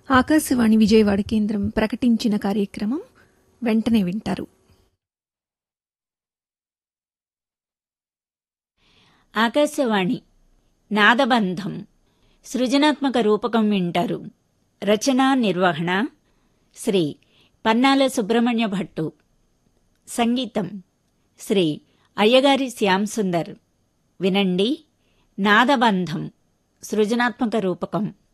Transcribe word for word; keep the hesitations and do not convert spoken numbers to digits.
ఆకాశవాణి విజయవాడ కేంద్రం ప్రకటించిన కార్యక్రమం వెంటనే వింటారు. ఆకాశవాణి నాదబంధం సృజనాత్మక రూపకం వింటారు. రచనా నిర్వహణ శ్రీ పన్నాల సుబ్రహ్మణ్య భట్టు. సంగీతం శ్రీ అయ్యగారి శ్యామ్ సుందర్. వినండి నాదబంధం సృజనాత్మక రూపకం.